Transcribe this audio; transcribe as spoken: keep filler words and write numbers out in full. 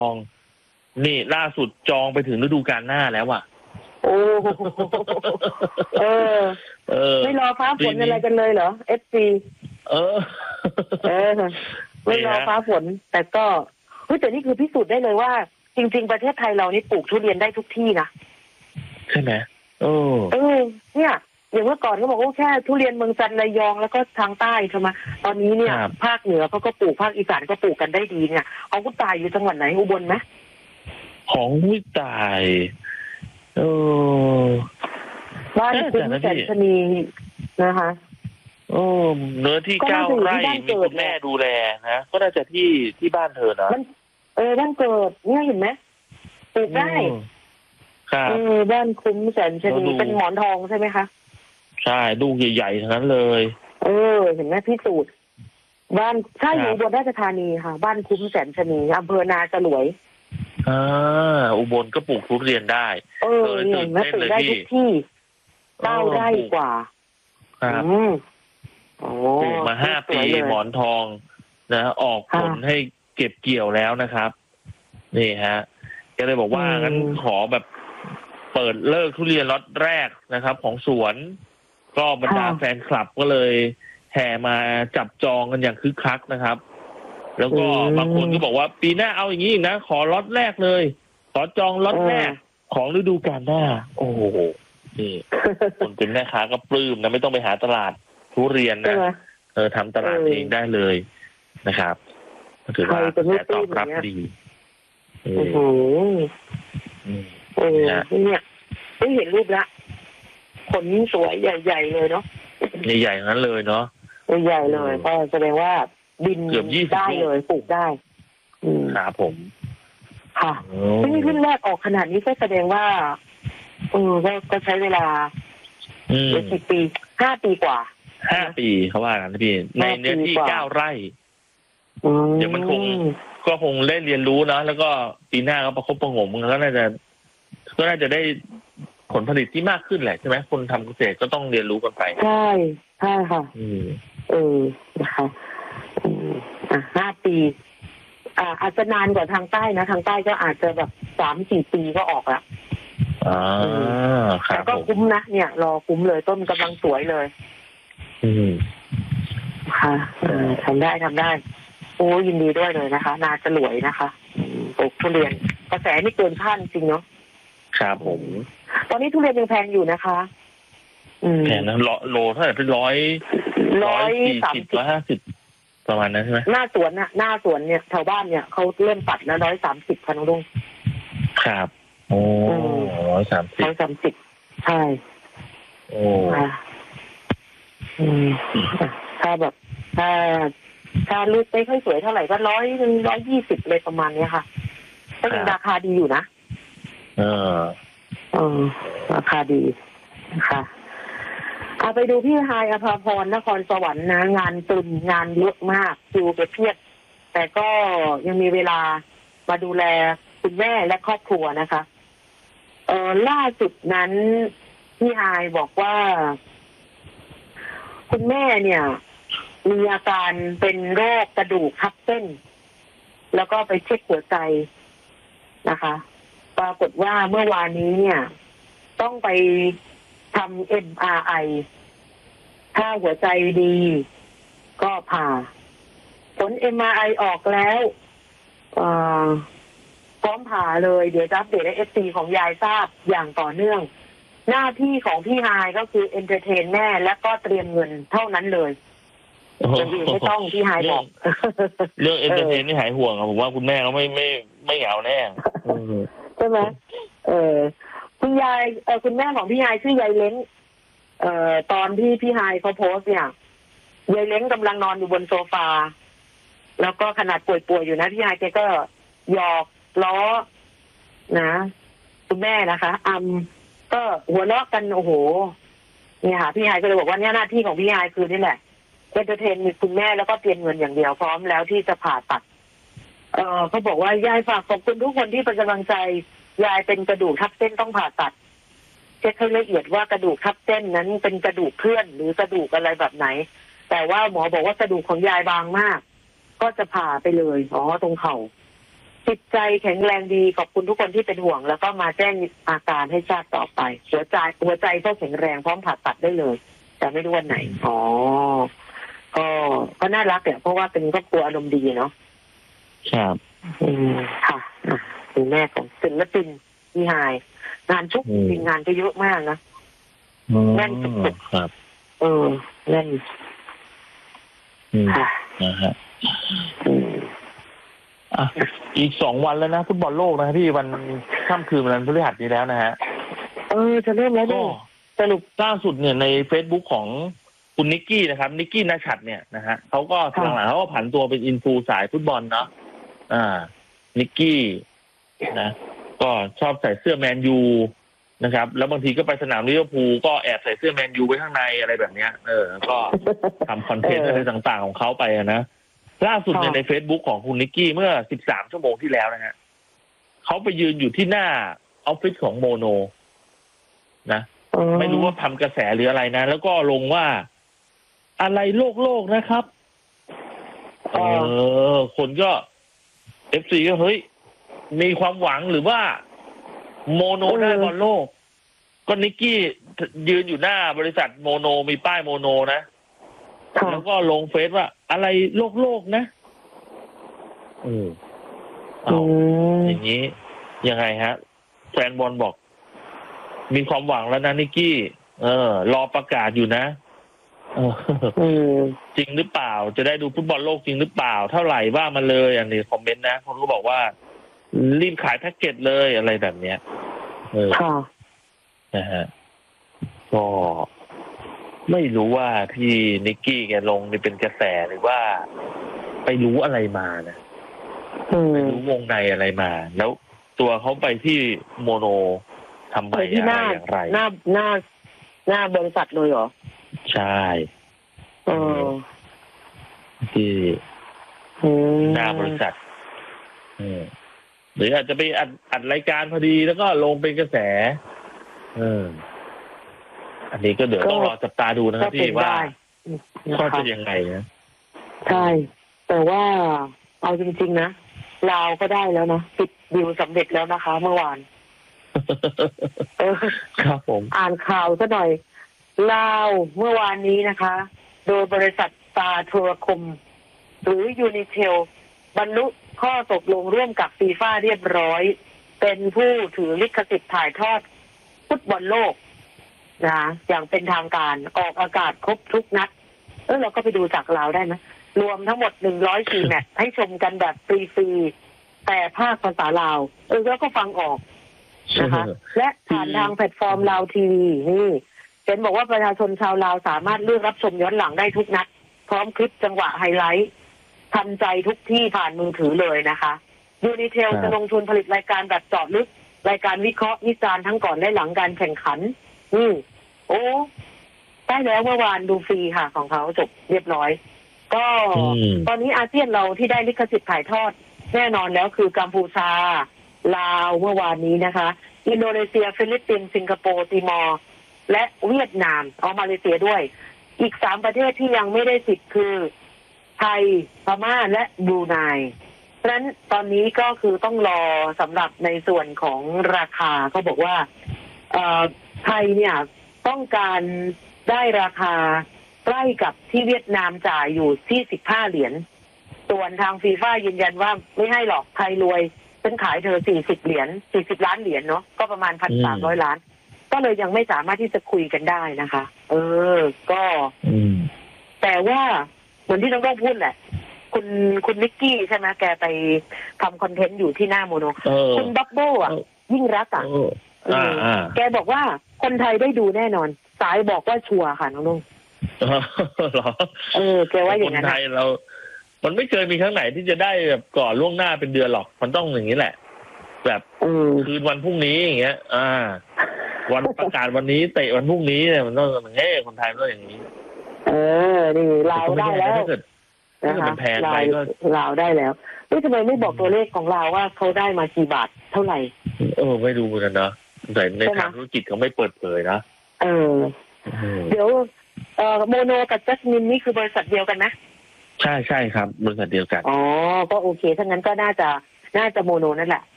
องนี่ล่าสุดจองไปถึงฤดูกาลหน้าแล้วอ่ะโอ้เออเออไม่รอฟ้าฝนอะไรกันเลยเหรอเอฟซีเออเออไม่รอฟ้าฝนแต่ก็เฮ้ยแต่นี่คือพิสูจน์ได้เลยว่าจริงๆประเทศไทยเรานี่ปลูกทุเรียนได้ทุกที่นะใช่ไหมเออเออเนี่ยอย่างเมื่อก่อนเขาบอกว่าแค่ทุเรียนเมืองจันทร์ระยองแล้วก็ทางใต้ใช่ไหมตอนนี้เนี่ยภาคเหนือเขาก็ปลูกภาคอีสานก็ปลูกกันได้ดีเนี่ยเอาคุณตายอยู่จังหวัดไหนอุบลไหมของคุณตายเออบ้านคุณแสนชนีนะคะโอ้เนื้อที่เก้าไร่มีคุณแม่ดูแลนะก็น่าจะที่ที่บ้านเธอนะเออบ้านเกิดเนี่ยเห็นไหมปลูกได้ครับเออบ้านคุ้มแสนชนีเป็นหมอนทองใช่ไหมคะใช่ลูกใหญ่ๆทั้งนั้นเลยเออเห็นไหมพิสูจน์บ้านใช่อยู่อุบลราชธานีค่ะบ้านคุ้มแสนชนีอำเภอนาจรวยอ่าอุบลก็ปลูกทุเรียนได้เออเนี่ยแม่ปลูกได้ทุกที่เก้าไร่กว่าครับปลูกมาห้าปีหมอนทองนะออกผลให้เก็บเกี่ยวแล้วนะครับนี่ฮะก็เลยบอกว่างั้นขอแบบเปิดเลิกทุเรียนล็อตแรกนะครับของสวนก็บรรดาแฟนคลับก็เลยแห่มาจับจองกันอย่างคึกคักนะครับแล้วก็บางคนก็บอกว่าปีหน้าเอาอย่างนี้นะขอล็อตแรกเลยขอจองล็อตแรกของฤดูกาลหน้าโอ้โหนี่คนเป็นแม่ค้าก็ปลื้มนะไม่ต้องไปหาตลาดทุเรียนนะเออทำตลาดเองได้เลยนะครับถือว่ากระแสตอบรับดีโอ้โหโอ้เนี่ยได้เห็นรูปละผลสวยใหญ่ๆเลยเนาะใหญ่ๆนั้นเลยเนาะใหญ่เลยก็แสดงว่าบินได้เลยปลูกได้ครับผมค่ะที่ขึ้นแรกออกขนาดนี้ก็แสดงว่าเออก็ใช้เวลาสิบปีห้าปีกว่าห้าปีเขาว่ากันพี่ในเนื้อที่เก้าไร่เดี๋ยวมันคงก็คงได้เรียนรู้นะแล้วก็ปีหน้าก็ประคบประหงมก็น่าจะก็น่าจะได้ผลผลิตที่มากขึ้นแหละใช่ไหมคนทำเกษตรก็ต้องเรียนรู้กันไปใช่ใช่ค่ะเออนะคะอ่ะห้าปีอ่าอาจจะนานกว่าทางใต้นะทางใต้ก็อาจจะแบบสามสี่ปีก็ออกละอ่าครับแต่ก็คุ้มนะเนี่ยรอคุ้มเลยต้นกำลังสวยเลยอืมค่ะทำได้ทำได้โอ้ยินดีด้วยเลยนะคะนาจะรวยนะคะปลูกทุเรียนกระแสนี่เกินคาดจริงเนาะครับผมตอนนี้ทุเรียนยังแพงอยู่นะคะแพงนะโลเท่าไหร่เป็นร้อยร้อยสี่สิบร้อยห้าสิบประมาณนั้นใช่ไหมหน้าสวนน่ะหน้าสวนเนี่ยแถวบ้านเนี่ยเขาเริ่มตัดแล้วร้อยสามสิบพันลุงครับโอ้ร้อยสามสิบร้อยสามสิบใช่โอ้อืมถ้าแบบถ้าถ้าลูกไม่ค่อยสวยเท่าไหร่ก็ร้อยหนึ่งร้อยยี่สิบเลยประมาณนี้ค่ะก็ยังราคาดีอยู่นะเออเออราคาดีค่ะเอาไปดูพี่ฮายอภาพรนครสวรรค์นะงานตึมงานเยอะมากคิวไปเพียบแต่ก็ยังมีเวลามาดูแลคุณแม่และครอบครัวนะคะเออล่าสุดนั้นพี่ฮายบอกว่าคุณแม่เนี่ยมีอาการเป็นโรคกระดูกทับเส้นแล้วก็ไปเช็คหัวใจนะคะปรากฏว่าเมื่อวานนี้เนี่ยต้องไปทำ เอ็ม อาร์ ไอ ถ้าหัวใจดีก็ผ่าผล เอ็ม อาร์ ไอ ออกแล้วพร้อมผ่าเลยเดี๋ยวจะอัปเดตให้ เอฟ ซี ของยายทราบอย่างต่อเนื่องหน้าที่ของพี่ฮายก็คือเอนเตอร์เทนแม่และก็เตรียมเงินเท่านั้นเลยคนอื่นไม่ต้องพี่ฮายบอกเรื่องเอนเตอร์เทนนี่หายห่วงอะผมว่าคุณแม่เขาไม่ไม่ไม่เหงาแน่ใช่ไหมเออคุณยายเออคุณแม่ของพี่ฮายชื่อยายเล้งเอ่อตอนที่พี่ฮายเขาโพสเนี่ยยายเล้งกำลังนอนอยู่บนโซฟาแล้วก็ขนาดป่วยๆอยู่นะพี่ฮายแกก็หยอกล้อนะคุณแม่นะคะอำก็หัวเราะกันโอ้โหเนี่ยค่ะพี่ฮายก็เลยบอกว่าเนี่ยหน้าที่ของพี่ฮายคือนี่แหละเอนเตอร์เทนคุณแม่แล้วก็เตรียมเงินอย่างเดียวพร้อมแล้วที่จะผ่าตัดเออเขาบอกว่ายายฝากขอบคุณทุกคนที่เป็นกำลังใจยายเป็นกระดูกทับเส้นต้องผ่าตัดเช็คให้ละเอียดว่ากระดูกทับเส้นนั้นเป็นกระดูกเคลื่อนหรือกระดูกอะไรแบบไหนแต่ว่าหมอบอกว่ากระดูกของยายบางมากก็จะผ่าไปเลยอ๋อตรงเข่าจิตใจแข็งแรงดีขอบคุณทุกคนที่เป็นห่วง แล้วก็มาแจ้งอาการให้ทราบต่อไป หัวใจหัวใจก็แข็งแรงพร้อมผ่าตัดได้เลย แต่ไม่รู้วันไหนอ๋อก็ก็น่ารักเนี่ยเพราะว่าเป็นครอบครัวอารมณ์ดีเนาะครับอืมค่ะคุณแม่ของศิลปินพี่ฮายงานชุกจริงงานก็เยอะมากนะแน่นสุดๆครับเออแน่นค่ะนะฮะอ่ะอีกสองวันแล้วนะฟุตบอลโลกนะพี่วันค่ำคืนวันพฤหัสนี้แล้วนะฮะเออจะเริ่มแล้วด้วยสรุปล่าสุดเนี่ยใน Facebook ของคุณนิกกี้นะครับนิกกี้ณชัดเนี่ยนะฮะเขาก็หลังๆเขาก็ผันตัวเป็นอินฟูสายฟุตบอลเนาะอ่านิกกี้นะก็ชอบใส่เสื้อแมนยูนะครับแล้วบางทีก็ไปสนามลิเวอร์พูลก็แอบใส่เสื้อแมนยูไว้ข้างในอะไรแบบเนี้ยเออก็ทำคอนเทนต์อะไรต่างๆของเขาไปนะล่าสุดเนี่ยใน Facebook ของคุณนิกกี้เมื่อสิบสามชั่วโมงที่แล้วนะฮะเขาไปยืนอยู่ที่หน้าออฟฟิศของโมโนนะไม่รู้ว่าทำกระแสหรืออะไรนะแล้วก็ลงว่าอะไรโลกโลกนะครับเออคนก็ เอฟ ซี ก็เฮ้ยมีความหวังหรือว่าโมโนได้บอลโลกก็นิกกี้ยืนอยู่หน้าบริษัทโมโนมีป้ายโมโนนะแล้วก็ลงเฟซว่าอะไรโลกโลกนะเออเอาอย่างนี้ยังไงฮะแฟนบอลบอกมีความหวังแล้วนะนิกกี้เออรอประกาศอยู่นะเออจริงหรือเปล่าจะได้ดูฟุตบอลโลกจริงหรือเปล่าเท่าไหร่ว่ามาเลยอันนี้คอมเมนต์นะคนก็บอกว่ารีบขายแพ็กเกจเลยอะไรแบบเนี้ยเออนะฮะก็ไม่รู้ว่าที่นิกกี้แกลงนี่เป็นกระแสหรือว่าไปรู้อะไรมานะไปรู้วงในอะไรมาแล้วตัวเขาไปที่โมโนทำไมอะไรอย่างไรหน้าหน้าหน้าบริษัทเลยเหรอใช่เออที่หน้าบริษัทหรืออาจจะไปอัดอัดรายการพอดีแล้วก็ลงเป็นกระแสเอออันนี้ก็เดี๋ยวต้องรอจับตาดูนะครับพี่ว่าก็จะยังไงนะใช่แต่ว่าเอาจริงๆนะลาวก็ได้แล้วนะปิดดิวสำเร็จแล้วนะคะเมื่อวานครับผมอ่านข่าวซะหน่อยลาวเมื่อวานนี้นะคะโดยบริษัทตาโทรคมหรือยูนิเทลบรรลุข้อตกลงร่วมกับฟีฟ่าเรียบร้อยเป็นผู้ถือลิขสิทธิ์ถ่ายทอดฟุตบอลโลกนะอย่างเป็นทางการออกอากาศครบทุกนัดเออเราก็ไปดูจากลาวได้นะรวมทั้งหมดหนึ่งร้อยสี่แมตช์ให้ชมกันแบบฟรีๆแต่ภาคภาษาลาวเออแล้วก็ฟังออกนะคะและผ่านทางแพลตฟอร์มลาวทีวีนี่เห็นบอกว่าประชาชนชาวลาวสามารถเลือกรับชมย้อนหลังได้ทุกนัดพร้อมคลิปจังหวะไฮไลท์ทันใจทุกที่ผ่านมือถือเลยนะคะยูนิเทลจะลงทุนผลิตรายการแบบเจาะลึกรายการวิเคราะห์วิจารณ์ทั้งก่อนและหลังการแข่งขันอืมโอ้ได้แล้วเมื่อวานดูฟรีค่ะของเขาจบเรียบร้อยก็ตอนนี้อาเซียนเราที่ได้ลิขสิทธิ์ถ่ายทอดแน่นอนแล้วคือกัมพูชาลาวเมื่อวานนี้นะคะอินโดนีเซียฟิลิปปินส์สิงคโปร์ติมอร์และเวียดนามเอามาเลเซียด้วยอีกสามประเทศที่ยังไม่ได้สิทธิ์คือไทยพม่าและบรูไนเพราะฉะนั้นตอนนี้ก็คือต้องรอสำหรับในส่วนของราคาเขาบอกว่าเอ่อไทยเนี่ยต้องการได้ราคาใกล้กับที่เวียดนามจ่ายอยู่ที่สิบห้าเหรียญส่วนทางฟีฟ่ายืนยันว่าไม่ให้หรอกไทยรวยเป็นขายเธอสี่สิบเหรียญสี่สิบล้านเหรียญเนาะก็ประมาณ หนึ่งพันสามร้อย ล้านก็เลยยังไม่สามารถที่จะคุยกันได้นะคะเออก็แต่ว่าเหมือนที่น้องต้องพูดแหละคุณคุณนิกกี้ใช่ไหมแกไปทำคอนเทนต์อยู่ที่หน้าโมโนคุณบับเบิ้ลอ่ะยิ่งรักอ่ะแกบอกว่าคนไทยได้ดูแน่นอนสายบอกว่าชัวร์ค่ะน้องนุ่งเออแกว่าอย่างนั้นคนไทยเรามันไม่เคยมีครั้งไหนที่จะได้แบบก่อนล่วงหน้าเป็นเดือนหรอกมันต้องอย่างนี้แหละแบบคืนวันพรุ่งนี้อย่างเงี้ยอ่าวันประกาศวันนี้เตะวันพรุ่งนี้เนี่ยมันต้องอย่างนี้คนไทยต้องอย่างนี้เออนี่ลาวได้แล้วถ้าเกิดนะคะลาวลาวได้แล้วเฮ้ยทำไมไม่บอกตัวเลขของลาวว่าเขาได้มากี่บาทเท่าไหร่เออไม่รู้เหมือนกันนะแต่ในทางธุรกิจเขาไม่เปิดเผยนะเออเดี๋ยวเอ่อโมโนกับจัสมินนี่คือบริษัทเดียวกันนะใช่ใช่ครับบริษัทเดียวกันอ๋อก็โอเคถ้างั้นก็น่าจะน่าจะโมโนนั่นแหละ